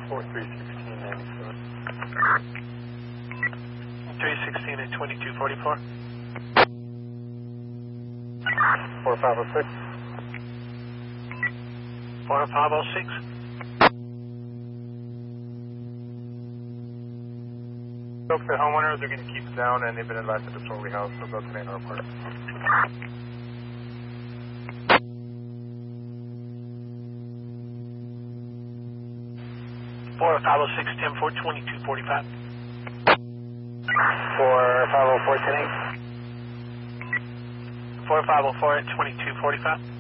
431697. 316 at 2244. 4506. 4506. Folks, the homeowners are going to keep it down and they've been advised to destroy the house, so go to the main report. 4506 10-4 2245. 4504 10-8. 4504 at 2245.